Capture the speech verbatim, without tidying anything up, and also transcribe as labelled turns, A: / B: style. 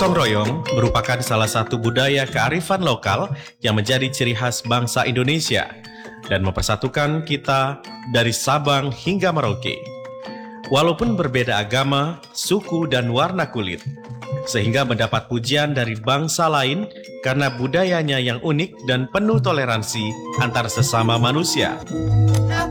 A: Gotong royong merupakan salah satu budaya kearifan lokal yang menjadi ciri khas bangsa Indonesia dan mempersatukan kita dari Sabang hingga Merauke. Walaupun berbeda agama, suku, dan warna kulit, sehingga mendapat pujian dari bangsa lain karena budayanya yang unik dan penuh toleransi antar sesama manusia.